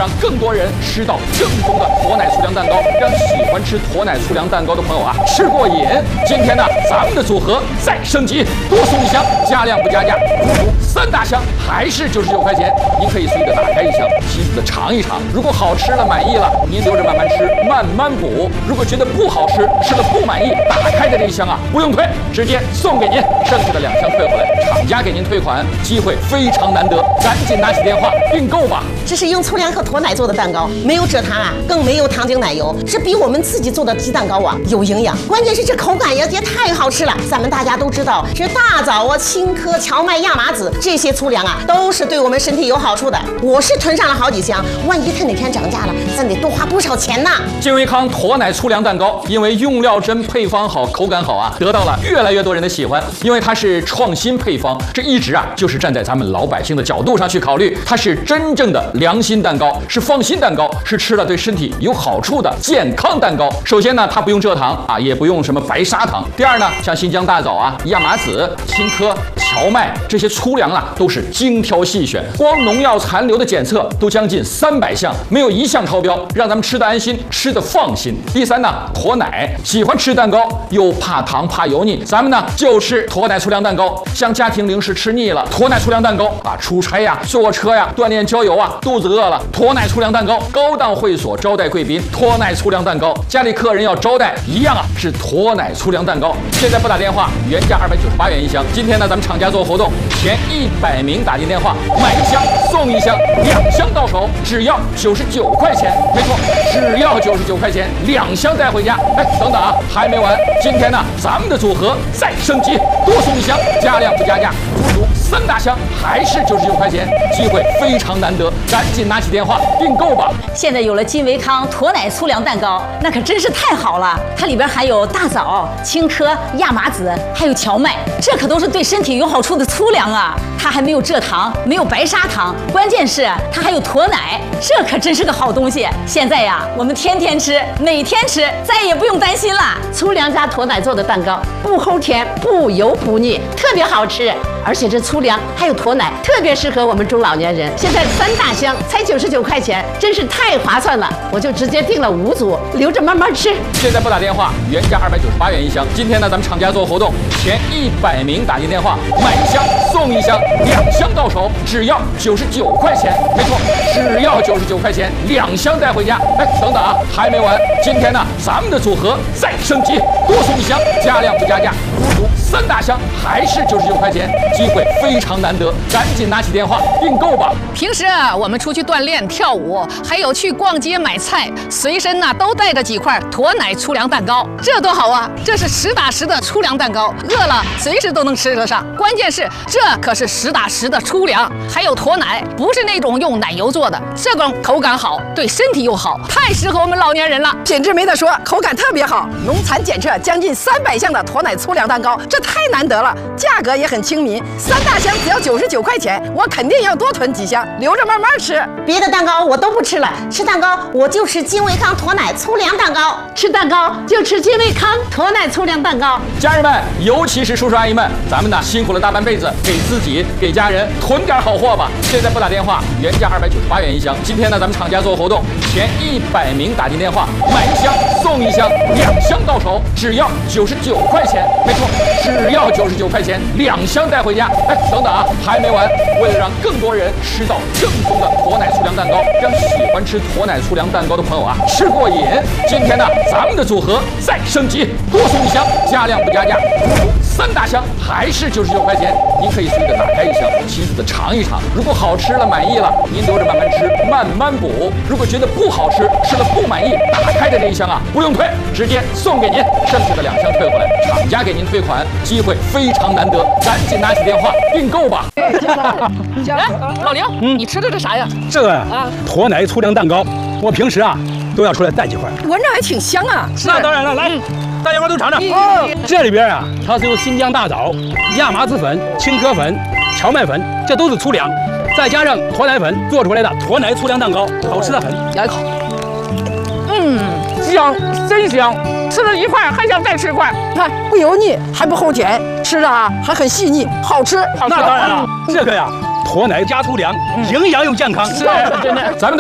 让更多人吃到正宗的驼奶粗粮蛋糕，让喜欢吃驼奶粗粮蛋糕的朋友啊吃过瘾。今天呢，咱们的组合再升级，多送一箱，加量不加价，足足3大箱，还是99块钱。您可以随意的打开一箱，细细的尝一尝。如果好吃了，满意了，您留着慢慢吃，慢慢补。如果觉得不好吃，吃了不满意，打开的这一箱啊不用退，直接送给您，剩下的2箱退回来，厂家给您退款，机会非常难得，赶紧拿起电话订购吧。 这是用粗粮和驼奶做的蛋糕，没有蔗糖啊，更没有糖精奶油，这比我们自己做的鸡蛋糕啊有营养，关键是这口感也太好吃了。咱们大家都知道，这大枣啊、青稞、荞麦、亚麻籽这些粗粮啊，都是对我们身体有好处的。我是囤上了好几箱，万一它哪天涨价了，咱得多花不少钱呢。 金维康驼奶粗粮蛋糕，因为用料真、配方好、口感好啊，得到了越来越多人的喜欢。因为它是创新配方，这一直啊就是站在咱们老百姓的角度上去考虑，它是真正的良心蛋糕，是放心蛋糕，是吃了对身体有好处的健康蛋糕。首先呢，它不用蔗糖啊，也不用什么白砂糖。第二呢，像新疆大枣啊、亚麻籽、青稞、荞麦这些粗粮啊，都是精挑细选，光农药残留的检测都将近300项，没有一项超标，让咱们吃得安心，吃得放心。第三呢，驼奶，喜欢吃蛋糕又怕糖怕油腻，咱们呢就吃驼奶粗粮蛋糕。像家庭零食吃腻了，驼奶粗粮蛋糕啊，出差呀、坐车呀、锻炼郊游啊，肚子饿了，驼奶粗粮蛋糕；高档会所招待贵宾，驼奶粗粮蛋糕；家里客人要招待，一样啊是驼奶粗粮蛋糕。现在不打电话，原价298元一箱。今天呢，咱们厂家做活动，前100名打进电话，买1箱送1箱，2箱到手只要99块钱。没错，只要99块钱，2箱带回家。哎，等等啊，还没完！今天呢，咱们的组合再升级，多送1箱，加量不加价，足足3大箱，还是99块钱，机会非常难得，赶紧拿起电话订购吧！ 现在有了金维康驼奶粗粮蛋糕，那可真是太好了！它里边含有大枣、青稞、亚麻籽，还有荞麦，这可都是对身体有好处的粗粮啊！它还没有蔗糖，没有白砂糖，关键是它还有驼奶，这可真是个好东西。现在呀，我们天天吃，每天吃，再也不用担心了。 粗粮加驼奶做的蛋糕，不齁甜，不油不腻，特别好吃。而且这粗粮还有驼奶，特别适合我们中老年人。现在3大箱才99块钱，真是太划算了！我就直接订了5组，留着慢慢吃。 现在不打电话，原价298元一箱。今天呢，咱们厂家做活动，前100名打进电话，买1箱送1箱，2箱到手只要99块钱。没错，只要99块钱，2箱带回家。哎，等等啊，还没完！今天呢，咱们的组合再升级，多送1箱，加量不加价，足足3大箱，还是99块钱，机会非常难得，赶紧拿起电话订购吧！ 平时啊，我们出去锻炼、跳舞，还有去逛街买菜，随身呢都带着几块驼奶粗粮蛋糕，这多好啊！这是实打实的粗粮蛋糕，饿了随时都能吃得上。关键是这可是实打实的粗粮，还有驼奶，不是那种用奶油做的，这种口感好，对身体又好，太适合我们老年人了。 品质没得说，口感特别好，农残检测将近300项的驼奶粗粮蛋糕，这太难得了，价格也很亲民，3大箱只要99块钱，我肯定要多囤几箱，留着慢慢吃。 别的蛋糕我都不吃了，吃蛋糕我就吃金维康驼奶粗粮蛋糕， 吃蛋糕就吃金维康驼奶粗粮蛋糕。 家人们，尤其是叔叔阿姨们，咱们呢辛苦了大半辈子，给自己给家人囤点好货吧。现在不打电话，原价298元一箱。今天呢，咱们厂家做活动，前100名打进电话，买1箱送1箱，2箱到手只要99块钱。没错，只要99块钱，2箱带回家。哎，等等啊，还没完！为了让更多人吃到正宗的驼奶粗粮蛋糕，让喜欢吃驼奶粗粮蛋糕的朋友啊吃过瘾。今天呢，咱们的组合再升级，多送1箱，加量不加价，足足3大箱，还是99块钱。您可以随意的打开1箱，细细的尝一尝。如果好吃了、满意了，您留着慢慢吃，慢慢补。如果觉得不好吃，吃了不满意，打开的这1箱啊不用退，直接送给您，剩下的2箱退回来，厂家给您退款，机会非常难得，赶紧拿起电话订购吧。 哎，老刘，你吃的这啥呀？ 这个啊，驼奶粗粮蛋糕，我平时啊都要出来带几块， 闻着还挺香啊。 那当然了，来，大家伙都尝尝。这里边啊，它是由新疆大枣、亚麻籽粉、青稞粉、荞麦粉，这都是粗粮，再加上驼奶粉做出来的驼奶粗粮蛋糕，好吃的很。 咬一口，香，真香。吃了1块还想再吃1块， 看不油腻，还不齁甜，吃着啊还很细腻，好吃。 那当然了，这个呀，驼奶加粗粮，营养又健康。 是，真的。 咱们都